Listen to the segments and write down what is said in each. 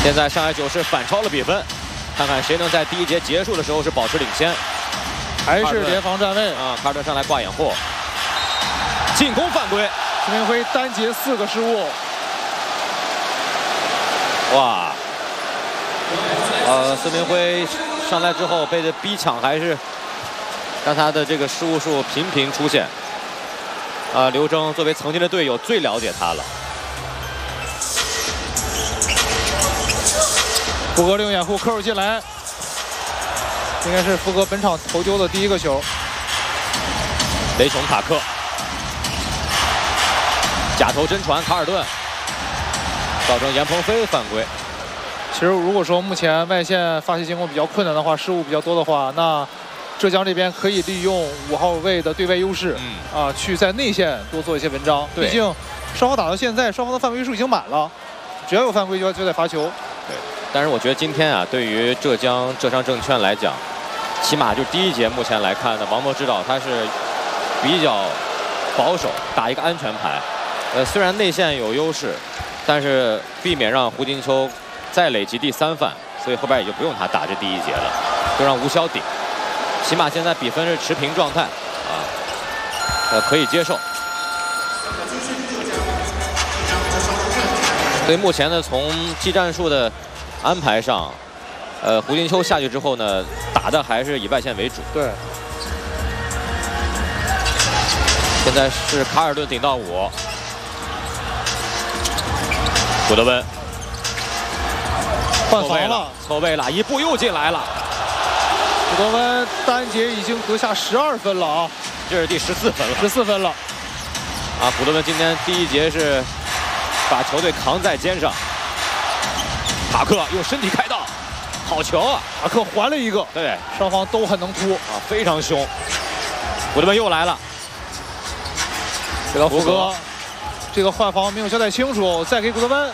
现在上海九世反超了比分，看看谁能在第一节结束的时候是保持领先。 还是联防站位啊，卡尔顿上来挂掩护，进攻犯规。 孙明辉单节4个失误。 哇，孙明辉上来之后被这逼抢，还是让他的这个失误数频频出现。刘铮作为曾经的队友，最了解他了。 福格利用掩护扣进来，应该是福格本场投丢的第1个球。 雷琼塔克假头真传，卡尔顿造成严鹏飞犯规。 其实如果说目前外线发起进攻比较困难的话，失误比较多的话，那浙江这边可以利用5号位的对外优势，去在内线多做一些文章。毕竟双方打到现在，双方的犯规数已经满了，只要有犯规就得罚球。 对，但是我觉得今天啊，对于浙商证券来讲，起码就第一节目前来看呢，王博指导他是比较保守，打一个安全牌。虽然内线有优势，但是避免让胡金秋再累积第3犯，所以后边也就不用他打这第1节了，就让吴潇顶。起码现在比分是持平状态可以接受。所以目前呢，从技战术的安排上，胡金秋下去之后呢，打的还是以外线为主。 对。 现在是卡尔顿顶到5，古德温换防了， 错位了，一步又进来了。 古德温单节已经得下12分了啊， 这是第14分了。 14分了。 古德温今天第1节是把球队扛在肩上。塔克用身体开道，好球啊！ 塔克还了一个， 对， 双方都很能突非常凶。古德温又来了， 这个福格，这个换防没有交代清楚，再给古德温。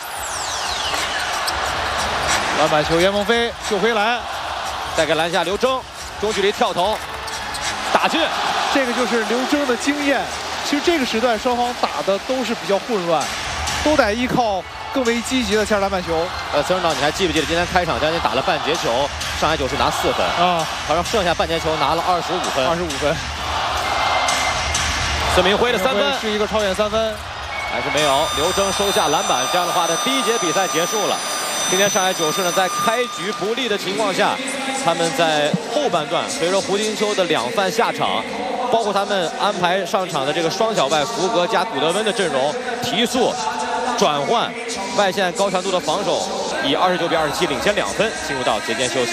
篮板球，严鹏飞救回来， 再给篮下刘铮，中距离跳投，打进。 这个就是刘铮的经验。其实这个时段双方打的都是比较混乱，都得依靠更为积极的前篮板球。 孙指导，你还记不记得今天开场将近打了半节球，上海九世拿4分啊， 好像剩下半节球拿了25分。 25分。 孙明辉的3分是一个超远3分， 还是没有。刘铮收下篮板，这样的话呢，第1节比赛结束了。今天上海九世呢，在开局不利的情况下，他们在后半段随着胡金秋的2犯下场，包括他们安排上场的这个双小外福格加古德温的阵容，提速、转换、外线高强度的防守，以29比27领先2分，进入到节间休息。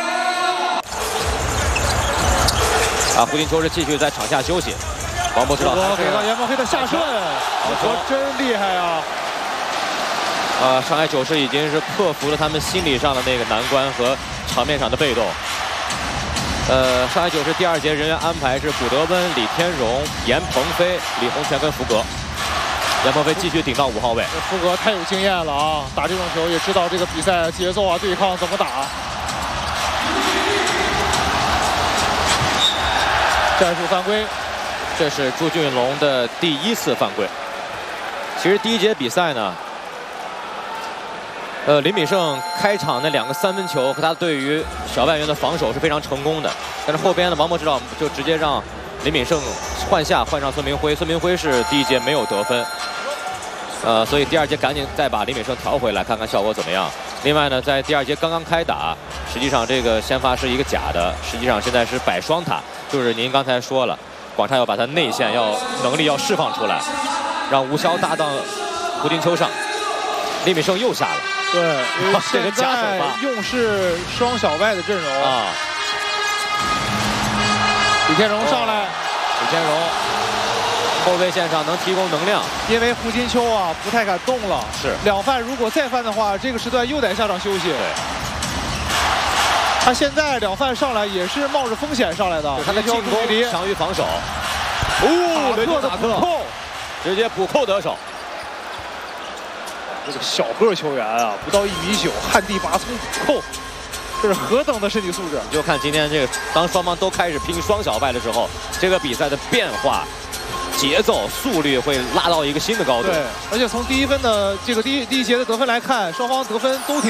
胡金秋是继续在场下休息。王博指导给到严鹏飞的下顺，我真厉害啊！ 上海九世已经是克服了他们心理上的那个难关和场面上的被动。上海九世第2节人员安排是古德温、李天荣、严鹏飞、李洪权跟福格。严鹏飞继续顶到5号位。 福格太有经验了啊，打这种球也知道这个比赛节奏啊、对抗怎么打。战术犯规。 这是朱俊龙的第1次犯规。其实第1节比赛呢，林炳胜开场那2个3分球和他对于小外援的防守是非常成功的，但是后边的王博指导就直接让林炳胜换上孙明辉，孙明辉是第1节没有得分，所以第2节赶紧再把林炳胜调回来，看看效果怎么样。另外呢，在第2节刚刚开打，实际上这个先发是一个假的，实际上现在是摆双塔，就是您刚才说了。广厦要把他内线能力要释放出来，让吴潇搭档胡金秋上，林炳胜又下了。 对，因为这个假手吧， 用是双小外的阵容啊。 李天荣上来， 李天荣后卫线上能提供能量， 因为胡金秋啊不太敢动了， 是 2犯如果再犯的话，这个时段又得下场休息。 对。 他现在2犯上来也是冒着风险上来的， 他的进攻强于防守。 雷克的补扣， 直接补扣得手。 这个小个球员啊，不到1.9米，旱地拔葱补扣，这是何等的身体素质！ 你就看今天这个，当双方都开始拼双小外的时候，这个比赛的变化、节奏、速率会拉到一个新的高度。 对，而且从第1分的这个第一节的得分来看，双方得分都挺。